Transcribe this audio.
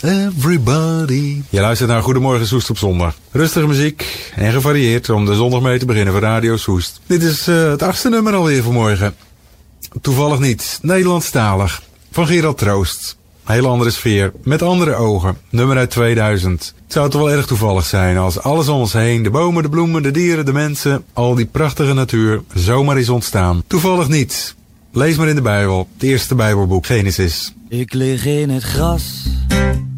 Everybody. Je luistert naar Goedemorgen Soest op zondag. Rustige muziek en gevarieerd om de zondag mee te beginnen voor Radio Soest. Dit is het 8e nummer alweer vanmorgen. Toevallig niet. Nederlandstalig. Van Gerald Troost. Hele andere sfeer. Met andere ogen. Nummer uit 2000. Het zou toch wel erg toevallig zijn als alles om ons heen, de bomen, de bloemen, de dieren, de mensen, al die prachtige natuur, zomaar is ontstaan. Toevallig niet. Lees maar in de Bijbel. Het eerste Bijbelboek, Genesis. Ik lig in het gras.